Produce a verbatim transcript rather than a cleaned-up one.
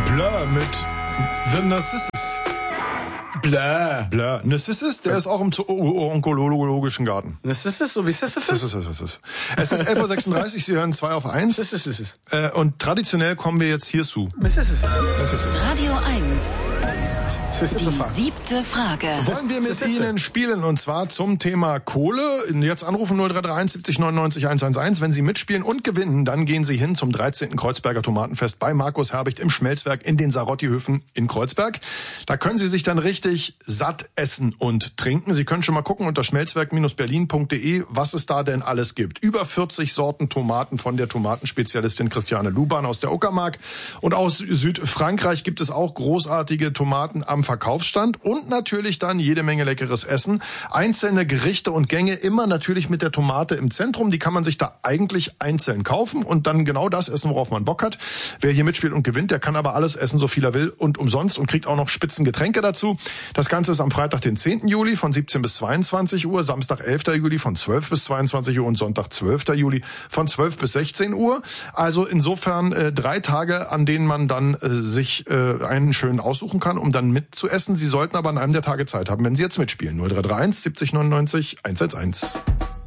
Blur mit The Narcissus. Blur. Blur. Narcissus, der ist auch im onkologischen Garten. Narcissus, so wie Sisyphus? Es ist elf Uhr sechsunddreißig, Sie hören zwei auf eins. Äh, und traditionell kommen wir jetzt hierzu. Radio eins. Die siebte Frage. Wollen wir mit Ihnen spielen, und zwar zum Thema Kohle. Jetzt anrufen null drei drei eins siebzig neunundneunzig hundertelf. Wenn Sie mitspielen und gewinnen, dann gehen Sie hin zum dreizehnten Kreuzberger Tomatenfest bei Markus Herbicht im Schmelzwerk in den Sarotti-Höfen in Kreuzberg. Da können Sie sich dann richtig satt essen und trinken. Sie können schon mal gucken unter schmelzwerk berlin punkt de, was es da denn alles gibt. Über vierzig Sorten Tomaten von der Tomatenspezialistin Christiane Luban aus der Uckermark. Und aus Südfrankreich gibt es auch großartige Tomaten am Verkaufsstand und natürlich dann jede Menge leckeres Essen. Einzelne Gerichte und Gänge immer natürlich mit der Tomate im Zentrum. Die kann man sich da eigentlich einzeln kaufen und dann genau das essen, worauf man Bock hat. Wer hier mitspielt und gewinnt, der kann aber alles essen, so viel er will und umsonst und kriegt auch noch Spitzengetränke dazu. Das Ganze ist am Freitag, den zehnten Juli von siebzehn bis zweiundzwanzig Uhr, Samstag, elften Juli von zwölf bis zweiundzwanzig Uhr und Sonntag, zwölften Juli von zwölf bis sechzehn Uhr. Also insofern äh, drei Tage, an denen man dann äh, sich äh, einen schönen aussuchen kann, um dann mit zu essen. Sie sollten aber an einem der Tage Zeit haben, wenn Sie jetzt mitspielen. null drei drei eins siebzig neunundneunzig hundertelf.